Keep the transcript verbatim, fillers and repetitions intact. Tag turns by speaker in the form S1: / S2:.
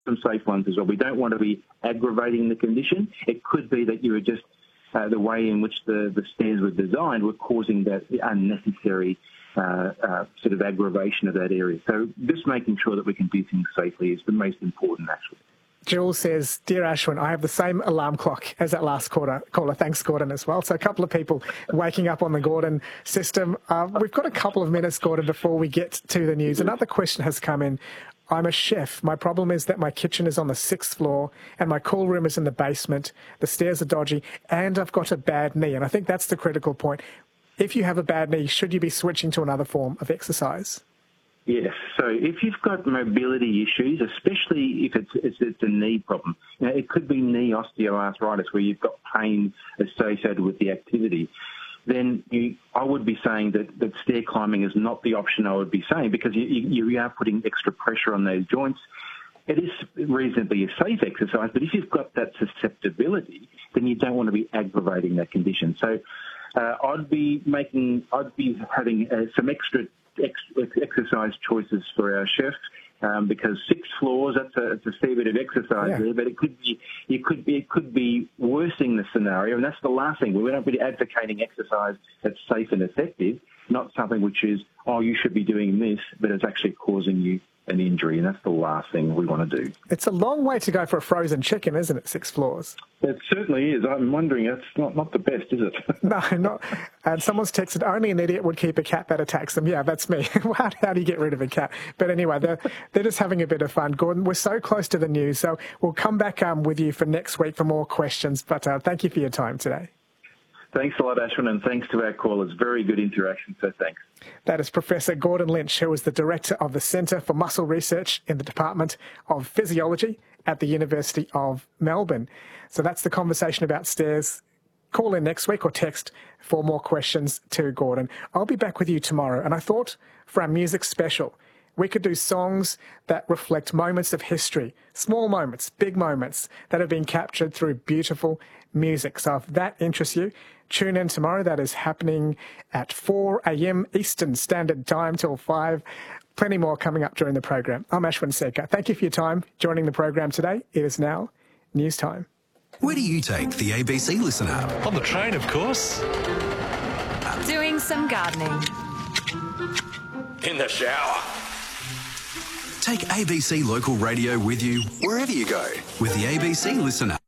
S1: some safe ones as well. We don't want to be aggravating the condition. It could be that you were just, uh, the way in which the, the stairs were designed were causing that unnecessary uh, uh, sort of aggravation of that area. So just making sure that we can do things safely is the most important, actually.
S2: Jules says, Dear Ashwin, I have the same alarm clock as that last caller. caller. Thanks, Gordon, as well. So a couple of people waking up on the Gordon system. Uh, we've got a couple of minutes, Gordon, before we get to the news. Another question has come in. I'm a chef. My problem is that my kitchen is on the sixth floor and my cool room is in the basement. The stairs are dodgy and I've got a bad knee. And I think that's the critical point. If you have a bad knee, should you be switching to another form of exercise?
S1: Yes. So if you've got mobility issues, especially if it's, it's, it's a knee problem, you know, it could be knee osteoarthritis where you've got pain associated with the activity, then you, I would be saying that, that stair climbing is not the option I would be saying, because you, you, you are putting extra pressure on those joints. It is reasonably a safe exercise, but if you've got that susceptibility, then you don't want to be aggravating that condition. So uh, I'd be making, I'd be having uh, some extra exercise choices for our chefs, um, because six floors, that's a, it's a fair bit of exercise yeah. there, but it could be, it could be, it could be worsening the scenario, and that's the last thing. We're not really advocating exercise that's safe and effective, not something which is, oh, you should be doing this, but it's actually causing you an injury, and that's the last thing we want to do.
S2: It's a long way to go for a frozen chicken, isn't it, six floors?
S1: It certainly is. I'm wondering, it's not, not the best, is it?
S2: No, not. And someone's texted, only an idiot would keep a cat that attacks them. Yeah, that's me. how, how do you get rid of a cat? But anyway, they're, they're just having a bit of fun. Gordon, we're so close to the news, so we'll come back um, with you for next week for more questions. But uh, thank you for your time today.
S1: Thanks a lot, Ashwin, and thanks to our callers. Very good interaction, so thanks.
S2: That is Professor Gordon Lynch, who is the Director of the Centre for Muscle Research in the Department of Physiology at the University of Melbourne. So that's the conversation about stairs. Call in next week or text for more questions to Gordon. I'll be back with you tomorrow, and I thought for our music special, we could do songs that reflect moments of history, small moments, big moments that have been captured through beautiful music. So if that interests you, tune in tomorrow. That is happening at four a.m. Eastern Standard Time till five. Plenty more coming up during the program. I'm Ashwin Sekar. Thank you for your time joining the program today. It is now news time.
S3: Where do you take the A B C Listen app?
S4: On the train, of course.
S5: Doing some gardening.
S4: In the shower.
S3: Take A B C Local Radio with you wherever you go with the A B C Listen app.